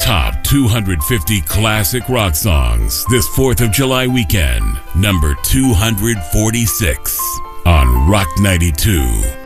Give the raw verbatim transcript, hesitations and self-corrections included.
top two hundred fifty classic rock songs this fourth of July weekend. Number two hundred forty-six on Rock ninety-two.